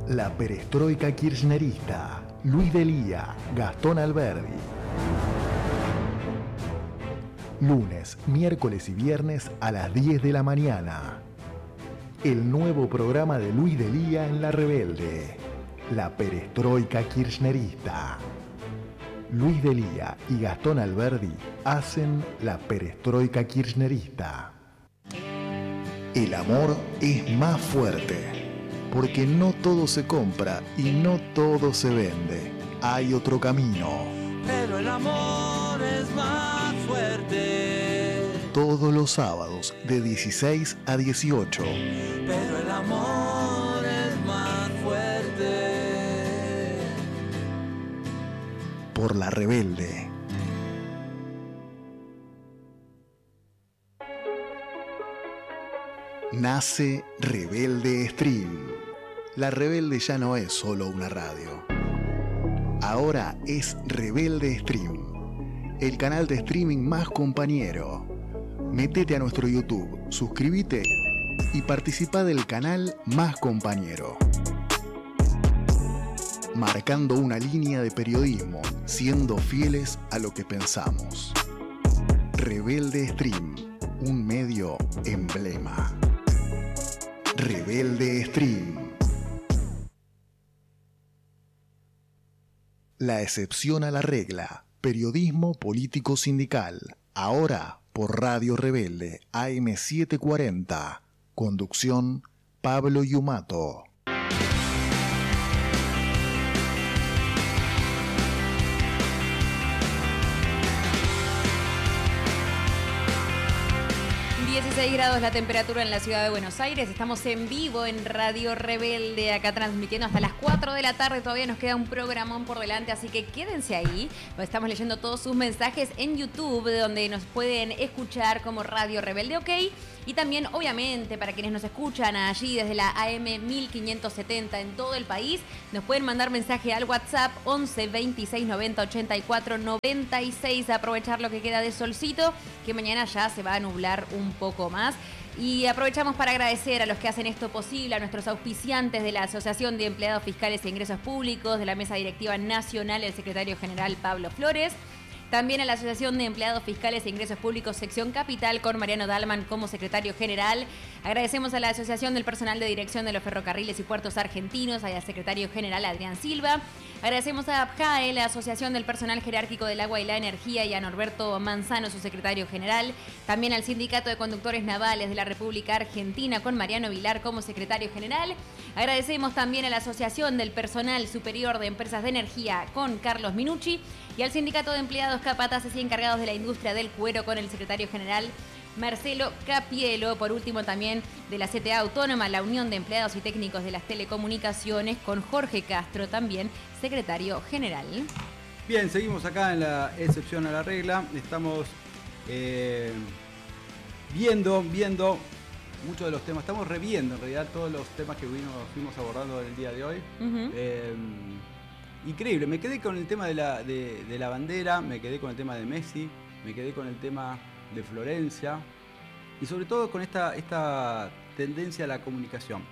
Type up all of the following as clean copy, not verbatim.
La perestroika kirchnerista. Luis Delía, Gastón Alberdi. Lunes, miércoles y viernes a las 10 de la mañana. El nuevo programa de Luis Delía en La Rebelde. La perestroika kirchnerista. Luis Delía y Gastón Alberdi hacen la perestroika kirchnerista. El amor es más fuerte, porque no todo se compra y no todo se vende. Hay otro camino. Pero el amor es más fuerte. Todos los sábados de 16 a 18. Pero el amor es más fuerte. Por La Rebelde. Nace Rebelde Stream. La Rebelde ya no es solo una radio. Ahora es Rebelde Stream, el canal de streaming más compañero. Métete a nuestro YouTube, suscríbete y participa del canal más compañero. Marcando una línea de periodismo, siendo fieles a lo que pensamos. Rebelde Stream, un medio emblema. Rebelde Stream. La excepción a la regla. Periodismo político sindical. Ahora por Radio Rebelde AM 740. Conducción Pablo Yumato. grados la temperatura en la ciudad de Buenos Aires. Estamos en vivo en Radio Rebelde, acá transmitiendo hasta las 4 de la tarde. Todavía nos queda un programón por delante, así que quédense ahí. Estamos leyendo todos sus mensajes en YouTube, donde nos pueden escuchar como Radio Rebelde OK. Y también, obviamente, para quienes nos escuchan allí desde la AM 1570 en todo el país, nos pueden mandar mensaje al WhatsApp 11 26 90 84 96. Aprovechar lo que queda de solcito, que mañana ya se va a nublar un poco más. Y aprovechamos para agradecer a los que hacen esto posible, a nuestros auspiciantes de la Asociación de Empleados Fiscales e Ingresos Públicos, de la Mesa Directiva Nacional, el secretario general Pablo Flores. También a la Asociación de Empleados Fiscales e Ingresos Públicos, Sección Capital, con Mariano Dalman como secretario general. Agradecemos a la Asociación del Personal de Dirección de los Ferrocarriles y Puertos Argentinos, al secretario general Adrián Silva. Agradecemos a APJAE, la Asociación del Personal Jerárquico del Agua y la Energía, y a Norberto Manzano, su secretario general. También al Sindicato de Conductores Navales de la República Argentina, con Mariano Vilar como secretario general. Agradecemos también a la Asociación del Personal Superior de Empresas de Energía, con Carlos Minucci. Y al Sindicato de Empleados Capataces y Encargados de la Industria del Cuero, con el secretario general Marcelo Capielo. Por último, también de la CTA Autónoma, la Unión de Empleados y Técnicos de las Telecomunicaciones, con Jorge Castro, también secretario general. Bien, seguimos acá en la excepción a la regla. Estamos viendo muchos de los temas. Estamos reviendo en realidad todos los temas que fuimos abordando en el día de hoy. Increíble, me quedé con el tema de la bandera, me quedé con el tema de Messi, me quedé con el tema de Florencia y sobre todo con esta tendencia a la comunicación.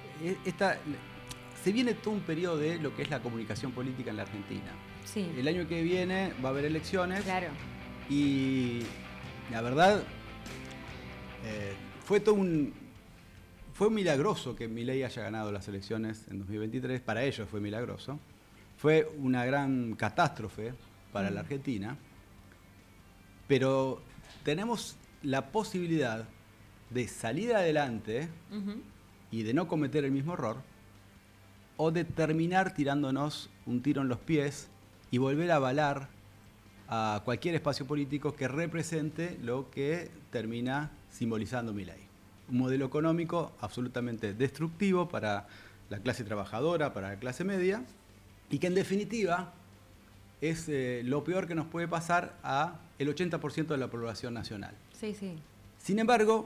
Se viene todo un periodo de lo que es la comunicación política en la Argentina. Sí. El año que viene va a haber elecciones. Claro. Y la verdad fue milagroso que Milei haya ganado las elecciones en 2023, para ellos fue milagroso. Fue una gran catástrofe para la Argentina, pero tenemos la posibilidad de salir adelante y de no cometer el mismo error, o de terminar tirándonos un tiro en los pies y volver a avalar a cualquier espacio político que represente lo que termina simbolizando Milei. Un modelo económico absolutamente destructivo para la clase trabajadora, para la clase media, y que en definitiva es lo peor que nos puede pasar a el 80% de la población nacional. Sí, sí. Sin embargo,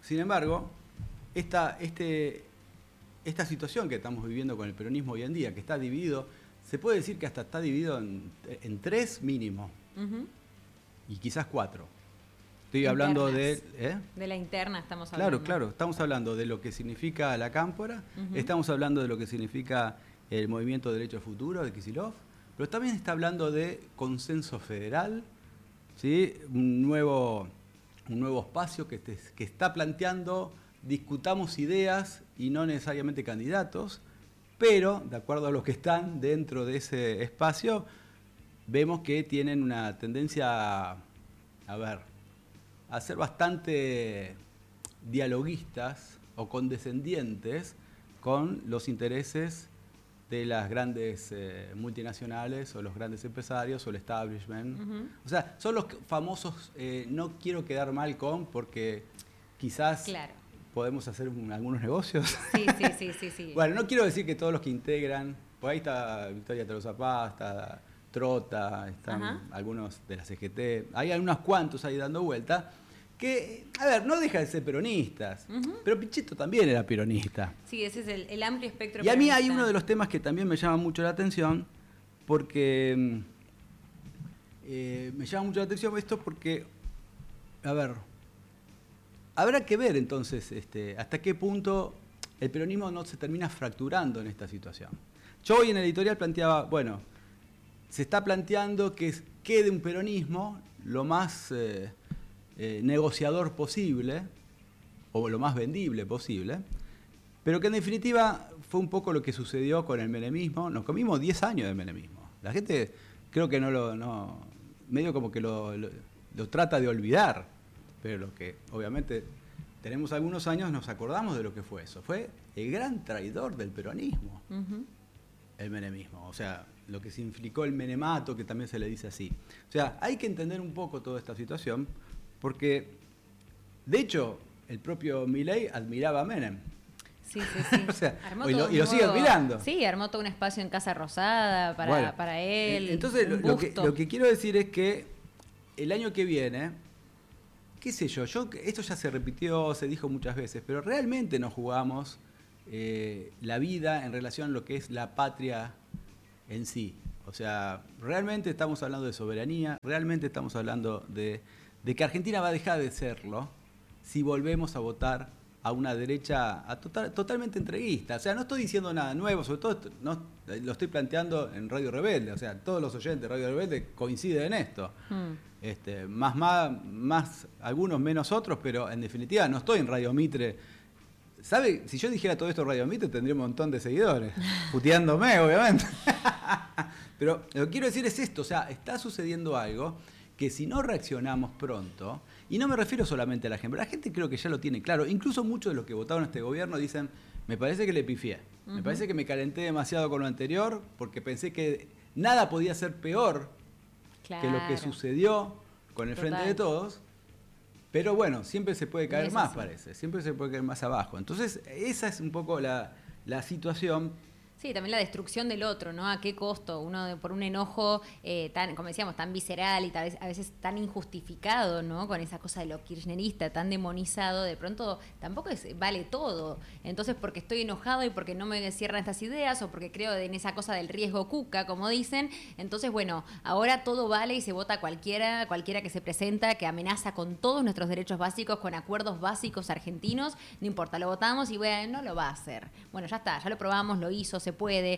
esta situación que estamos viviendo con el peronismo hoy en día, que está dividido, se puede decir que hasta está dividido en tres mínimo, y quizás 4. Estoy hablando de... De la interna estamos hablando. Claro, estamos hablando de lo que significa la Cámpora, estamos hablando de lo que significa el Movimiento de Derecho al Futuro de Kicillof, pero también está hablando de consenso federal, ¿sí? un nuevo espacio que está planteando, discutamos ideas y no necesariamente candidatos, pero de acuerdo a los que están dentro de ese espacio, vemos que tienen una tendencia a ser bastante dialoguistas o condescendientes con los intereses de las grandes multinacionales o los grandes empresarios o el establishment. O sea, son los famosos no quiero quedar mal con, porque quizás podemos hacer algunos negocios. Sí. Bueno, no quiero decir que todos los que integran, pues ahí está Victoria Tolosa Paz, está Trota, están algunos de la CGT, hay unos cuantos ahí dando vuelta, que, no deja de ser peronistas, pero Pichetto también era peronista. Sí, ese es el amplio espectro Y a mí peronista. hay uno de los temas que también me llama mucho la atención, porque me llama mucho la atención esto porque, habrá que ver entonces hasta qué punto el peronismo no se termina fracturando en esta situación. Yo hoy en el editorial planteaba, se está planteando que quede un peronismo lo más negociador posible, o lo más vendible posible, pero que en definitiva fue un poco lo que sucedió con el menemismo. Nos comimos 10 años de menemismo. La gente creo que medio como que lo trata de olvidar, pero lo que obviamente tenemos algunos años nos acordamos de lo que fue eso. Fue el gran traidor del peronismo, el menemismo. O sea, lo que significó el menemato, que también se le dice así. O sea, hay que entender un poco toda esta situación, porque, de hecho, el propio Milei admiraba a Menem. Sí. O sea, Armó y todo lo sigue admirando. Sí, armó todo un espacio en Casa Rosada para él. Entonces, lo que quiero decir es que el año que viene, qué sé yo, esto ya se repitió, se dijo muchas veces, pero realmente nos jugamos la vida en relación a lo que es la patria en sí. O sea, realmente estamos hablando de soberanía, realmente estamos hablando de que Argentina va a dejar de serlo si volvemos a votar a una derecha totalmente entreguista. O sea, no estoy diciendo nada nuevo, sobre todo lo estoy planteando en Radio Rebelde. O sea, todos los oyentes de Radio Rebelde coinciden en esto. Más algunos, menos otros, pero en definitiva no estoy en Radio Mitre. ¿Sabe? Si yo dijera todo esto en Radio Mitre tendría un montón de seguidores, puteándome, obviamente. Pero lo que quiero decir es esto, o sea, está sucediendo algo que si no reaccionamos pronto, y no me refiero solamente a la gente creo que ya lo tiene claro, incluso muchos de los que votaron a este gobierno dicen, me parece que le pifié, me parece que me calenté demasiado con lo anterior, porque pensé que nada podía ser peor que lo que sucedió con el Frente de Todos, pero bueno, siempre se puede caer más, parece, siempre se puede caer más abajo. Entonces, esa es un poco la situación. Sí, también la destrucción del otro, ¿no? ¿A qué costo? Uno por un enojo tan, como decíamos, tan visceral y a veces tan injustificado, ¿no? Con esa cosa de lo kirchnerista, tan demonizado, de pronto tampoco vale todo. Entonces, porque estoy enojado y porque no me cierran estas ideas o porque creo en esa cosa del riesgo cuca, como dicen, entonces, bueno, ahora todo vale y se vota cualquiera que se presenta, que amenaza con todos nuestros derechos básicos, con acuerdos básicos argentinos, no importa, lo votamos y bueno, no lo va a hacer. Bueno, ya está, ya lo probamos, lo hizo, se puede,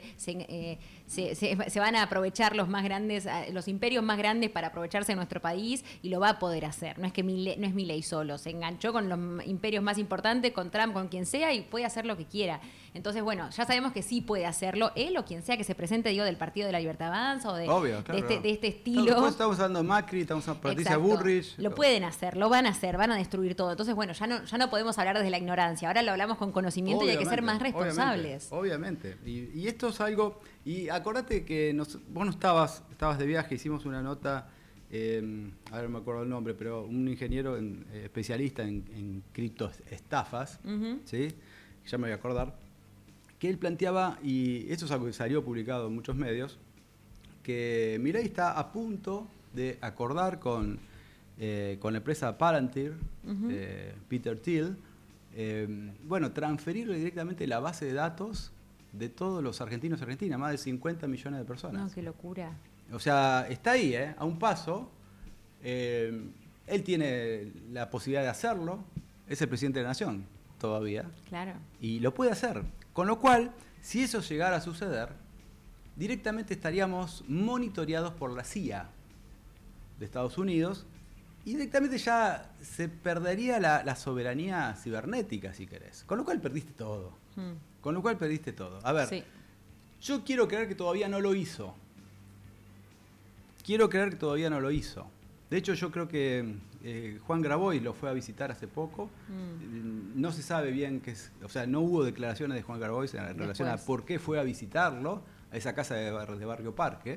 se van a aprovechar los más grandes, los imperios más grandes para aprovecharse de nuestro país y lo va a poder hacer. No es que no es Milei solo, se enganchó con los imperios más importantes, con Trump, con quien sea y puede hacer lo que quiera. Entonces, bueno, ya sabemos que sí puede hacerlo, él o quien sea que se presente, digo, del Partido de la Libertad Avanza o de este estilo. Estamos hablando de Macri, estamos hablando de Patricia Bullrich. Lo pueden hacer, lo van a hacer, van a destruir todo. Entonces, bueno, ya no podemos hablar desde la ignorancia, ahora lo hablamos con conocimiento y hay que ser más responsables. Obviamente. Y esto es algo, y acordate que vos no estabas de viaje, hicimos una nota, a ver, no me acuerdo el nombre, pero un ingeniero especialista en criptoestafas, ¿sí? Ya me voy a acordar, que él planteaba, y esto es algo que salió publicado en muchos medios, que Milei está a punto de acordar con la empresa Palantir, Peter Thiel, transferirle directamente la base de datos de todos los argentinos y argentinas, más de 50 millones de personas. No, qué locura. O sea, está ahí, a un paso. Él tiene la posibilidad de hacerlo, es el presidente de la nación todavía, Claro. y lo puede hacer. Con lo cual, si eso llegara a suceder, directamente estaríamos monitoreados por la CIA de Estados Unidos y directamente ya se perdería la soberanía cibernética, si querés. Con lo cual perdiste todo. Con lo cual perdiste todo. A ver, Sí. yo quiero creer que todavía no lo hizo. Quiero creer que todavía no lo hizo. De hecho, yo creo que Juan Grabois lo fue a visitar hace poco. No se sabe bien qué es, o sea, no hubo declaraciones de Juan Grabois en relación a por qué fue a visitarlo, a esa casa de Barrio Parque.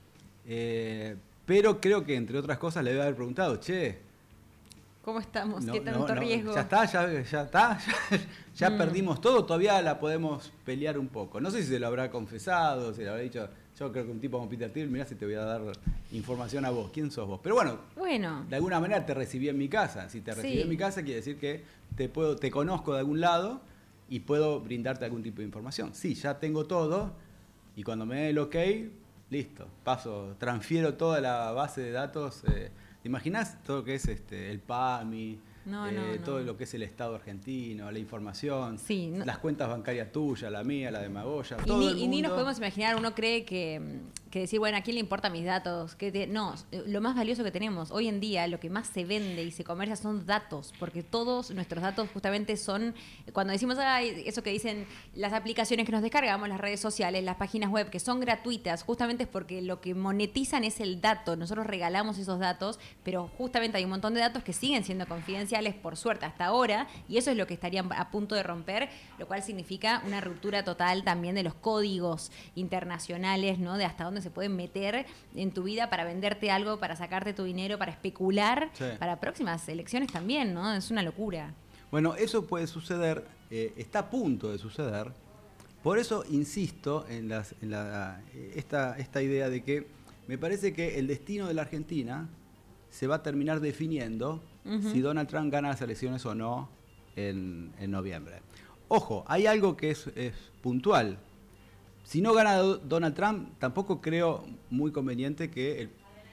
Pero creo que, entre otras cosas, le debe haber preguntado, che, ¿Cómo estamos? no, ¿Qué tanto riesgo? ya está, ya perdimos todo, todavía la podemos pelear un poco. No sé si se lo habrá confesado, si le habrá dicho, yo creo que un tipo como Peter Thiel, mirá si te voy a dar información a vos, ¿quién sos vos? Pero bueno, de alguna manera te recibí en mi casa. Si te recibí en mi casa quiere decir que te conozco de algún lado y puedo brindarte algún tipo de información. Sí, ya tengo todo y cuando me dé el ok, listo, transfiero toda la base de datos. ¿Te imaginás todo lo que es el PAMI? Todo lo que es el Estado argentino, la información, las cuentas bancarias tuyas, la mía, la de Magoya, y ni nos podemos imaginar, uno cree que decir, bueno, ¿a quién le importan mis datos? No, lo más valioso que tenemos hoy en día, lo que más se vende y se comercia son datos, porque todos nuestros datos justamente son, cuando decimos eso que dicen las aplicaciones que nos descargamos, las redes sociales, las páginas web, que son gratuitas, justamente es porque lo que monetizan es el dato, nosotros regalamos esos datos, pero justamente hay un montón de datos que siguen siendo confidenciales, por suerte, hasta ahora, y eso es lo que estarían a punto de romper, lo cual significa una ruptura total también de los códigos internacionales, ¿no? De hasta dónde se pueden meter en tu vida para venderte algo, para sacarte tu dinero, para especular, para próximas elecciones también, ¿no? Es una locura. Bueno, eso puede suceder, está a punto de suceder, por eso insisto en esta idea de que me parece que el destino de la Argentina se va a terminar definiendo si Donald Trump gana las elecciones o no en noviembre. Ojo, hay algo que es puntual. Si no gana Donald Trump, tampoco creo muy conveniente que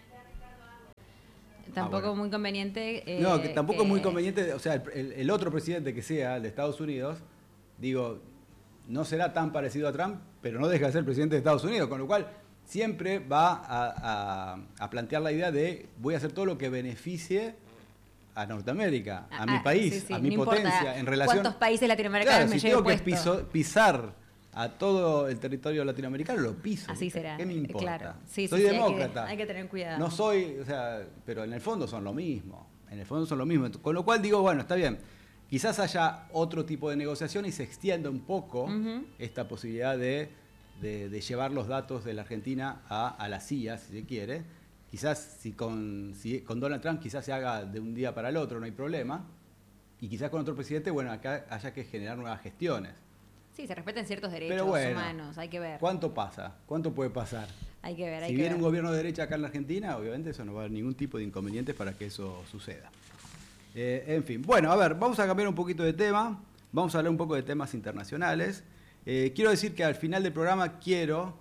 Tampoco muy conveniente. Tampoco es muy conveniente, o sea, el otro presidente que sea, el de Estados Unidos, digo, no será tan parecido a Trump, pero no deja de ser presidente de Estados Unidos, con lo cual siempre va a plantear la idea de voy a hacer todo lo que beneficie a Norteamérica, a mi país, a mi potencia, en relación... ¿Cuántos países latinoamericanos me llevo puesto? Si tengo que pisar a todo el territorio latinoamericano, lo piso. Así será. ¿Qué me importa? Claro. Soy demócrata. Hay que tener cuidado. No soy, pero en el fondo son lo mismo. Con lo cual digo, bueno, está bien. Quizás haya otro tipo de negociación y se extienda un poco esta posibilidad de llevar los datos de la Argentina a la CIA, si se quiere. Quizás si con Donald Trump quizás se haga de un día para el otro, no hay problema. Y quizás con otro presidente, bueno, acá haya que generar nuevas gestiones. Sí, se respeten ciertos derechos humanos, hay que ver. ¿Cuánto pasa? ¿Cuánto puede pasar? Hay que ver, Si viene un gobierno de derecha acá en la Argentina, obviamente eso no va a haber ningún tipo de inconvenientes para que eso suceda. En fin, bueno, a ver, vamos a cambiar un poquito de tema. Vamos a hablar un poco de temas internacionales. Quiero decir que al final del programa quiero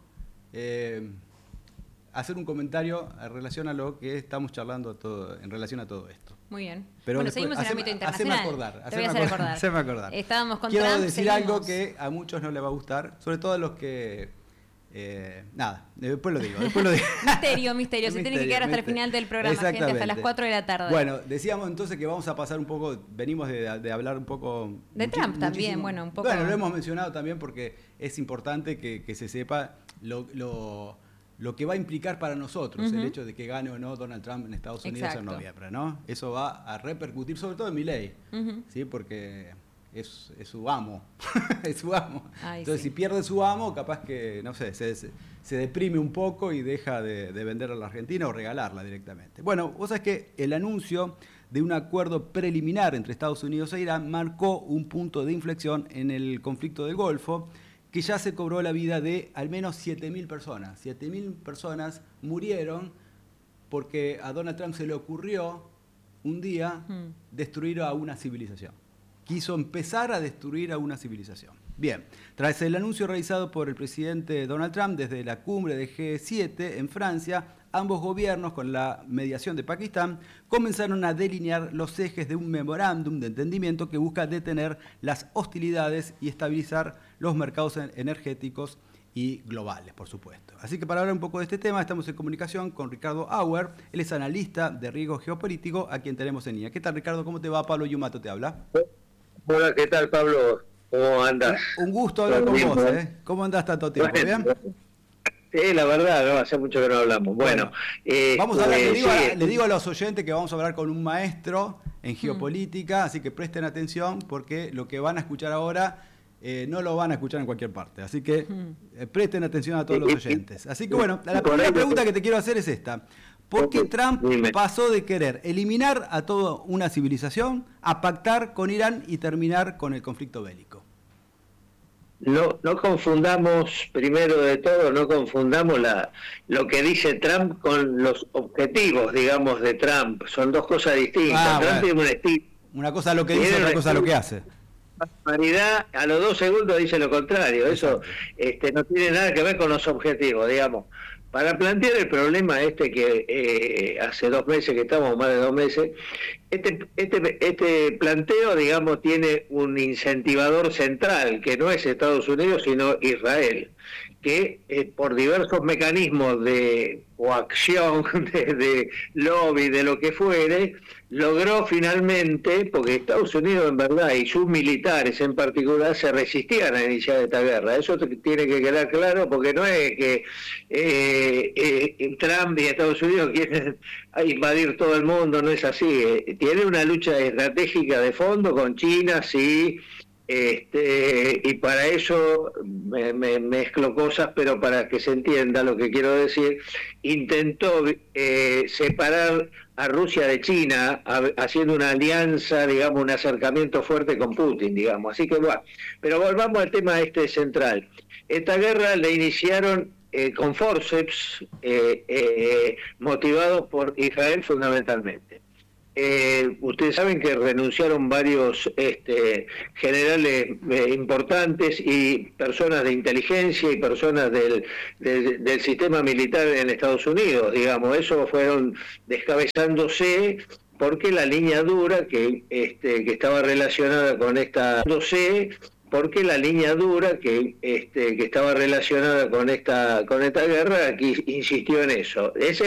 hacer un comentario en relación a lo que estamos charlando en relación a todo esto. Muy bien. Pero bueno, seguimos en el ámbito internacional. Haceme acordar. Estábamos con Quiero Trump, decir algo que a muchos no les va a gustar, sobre todo a los que... después lo digo. Misterio. Se tiene que quedar hasta el final del programa, gente, hasta las 4 de la tarde. Bueno, decíamos entonces que vamos a pasar un poco, venimos de hablar un poco... De Trump también, bueno, un poco... Bueno, lo hemos mencionado también porque es importante que se sepa lo que va a implicar para nosotros el hecho de que gane o no Donald Trump en Estados Unidos en noviembre, ¿no? Eso va a repercutir sobre todo en Milei, ¿sí? Porque es su amo, es su amo. Entonces, si pierde su amo, capaz que, no sé, se deprime un poco y deja de vender a la Argentina o regalarla directamente. Bueno, vos sabés que el anuncio de un acuerdo preliminar entre Estados Unidos e Irán marcó un punto de inflexión en el conflicto del Golfo, que ya se cobró la vida de al menos 7.000 personas. 7.000 personas murieron porque a Donald Trump se le ocurrió un día destruir a una civilización. Quiso empezar a destruir a una civilización. Bien, tras el anuncio realizado por el presidente Donald Trump desde la cumbre de G7 en Francia, ambos gobiernos, con la mediación de Pakistán, comenzaron a delinear los ejes de un memorándum de entendimiento que busca detener las hostilidades y estabilizar los mercados energéticos y globales, por supuesto. Así que para hablar un poco de este tema, estamos en comunicación con Ricardo Auer. Él es analista de riesgo geopolítico, a quien tenemos en línea. ¿Qué tal, Ricardo? ¿Cómo te va? Pablo Yumato te habla. Hola, ¿qué tal, Pablo? ¿Cómo andas? Un gusto hablar con vos, ¿eh? ¿Cómo andás tanto tiempo? ¿Bien? Sí, la verdad, no, hace mucho que no hablamos. Bueno, vamos a hablar, le digo a los oyentes que vamos a hablar con un maestro en geopolítica, así que presten atención porque lo que van a escuchar ahora no lo van a escuchar en cualquier parte. Así que presten atención a todos los oyentes. Así que bueno, la primera pregunta que te quiero hacer es esta. ¿Por qué Trump pasó de querer eliminar a toda una civilización a pactar con Irán y terminar con el conflicto bélico? No confundamos, primero de todo, no confundamos lo que dice Trump con los objetivos, digamos, de Trump. Son dos cosas distintas. Trump tiene un estilo. Una cosa lo que dice, otra cosa lo que hace. Barbaridad, a los 2 segundos dice lo contrario. Eso no tiene nada que ver con los objetivos, digamos. Para plantear el problema que hace 2 meses que estamos, más de 2 meses, este planteo, digamos, tiene un incentivador central, que no es Estados Unidos, sino Israel, que por diversos mecanismos de coacción, de lobby, de lo que fuere, logró finalmente, porque Estados Unidos en verdad y sus militares en particular se resistían a iniciar esta guerra. Eso tiene que quedar claro, porque no es que Trump y Estados Unidos quieren invadir todo el mundo, no es así. Tiene una lucha estratégica de fondo con China, sí. Y para eso me mezclo cosas, pero para que se entienda lo que quiero decir, intentó separar a Rusia de China, haciendo una alianza, digamos, un acercamiento fuerte con Putin, digamos. Así que bueno, pero volvamos al tema central. Esta guerra la iniciaron con forceps, motivados por Israel fundamentalmente. Ustedes saben que renunciaron varios generales importantes y personas de inteligencia y personas del sistema militar en Estados Unidos, digamos. Eso fueron descabezándose porque la línea dura que estaba relacionada con esta guerra aquí insistió en eso. Ese